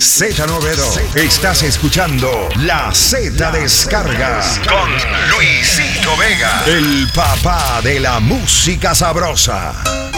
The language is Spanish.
Z92. Estás escuchando La Z Descarga con Luisito Vega, el papá de la música sabrosa.